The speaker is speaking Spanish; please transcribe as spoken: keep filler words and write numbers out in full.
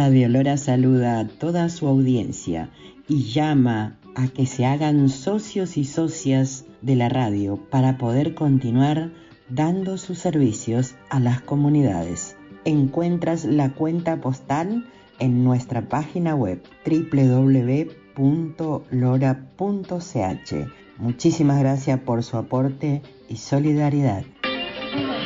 Radio Lora saluda a toda su audiencia y llama a que se hagan socios y socias de la radio para poder continuar dando sus servicios a las comunidades. Encuentras la cuenta postal en nuestra página web doble u doble u doble u punto lora punto c h. Muchísimas gracias por su aporte y solidaridad.